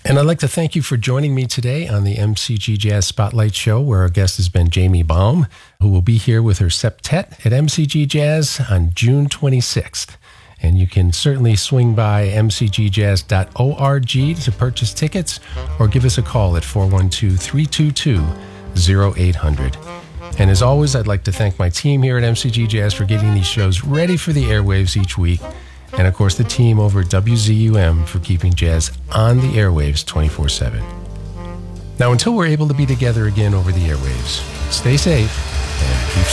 And I'd like to thank you for joining me today on the MCG Jazz Spotlight Show, where our guest has been Jamie Baum, who will be here with her septet at MCG Jazz on June 26th. And you can certainly swing by mcgjazz.org to purchase tickets or give us a call at 412-322-0800. And as always, I'd like to thank my team here at MCG Jazz for getting these shows ready for the airwaves each week. And of course, the team over at WZUM for keeping jazz on the airwaves 24/7. Now, until we're able to be together again over the airwaves, stay safe and keep